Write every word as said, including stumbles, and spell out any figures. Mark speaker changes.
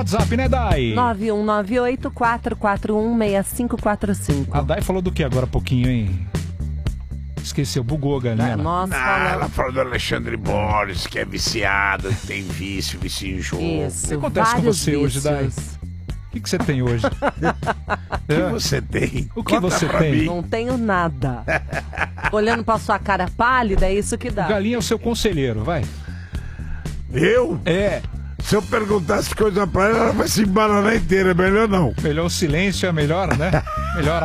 Speaker 1: WhatsApp, né, Dai?
Speaker 2: nove um nove oito, quatro quatro um, seis cinco quatro cinco.
Speaker 1: A Dai falou do que agora há pouquinho, hein? Esqueceu, bugou a galinha.
Speaker 2: Nossa,
Speaker 3: Ah, ela falou do Alexandre Borges, que é viciado, que tem vício, vício em jogo.
Speaker 2: Isso,
Speaker 1: O que acontece com você
Speaker 2: vários
Speaker 1: hoje, Dai?
Speaker 2: vícios.
Speaker 1: O que, que você tem hoje?
Speaker 3: O que você tem?
Speaker 1: O que
Speaker 3: Conta
Speaker 1: você
Speaker 3: pra
Speaker 1: tem?
Speaker 3: mim.
Speaker 2: Não tenho nada. Olhando pra sua cara pálida, é isso que dá.
Speaker 1: Galinha é o seu conselheiro, vai.
Speaker 3: Eu?
Speaker 1: É.
Speaker 3: Se eu perguntasse coisa pra ela, ela vai se embananar inteira. Melhor não.
Speaker 1: Melhor o silêncio, é melhor, né? Melhor